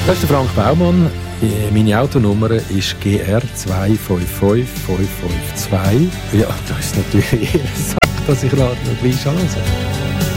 Das ist der Frank Baumann. Meine Autonummer ist GR 255552. Ja, das ist natürlich eher so, dass ich Radio gleich ansehe.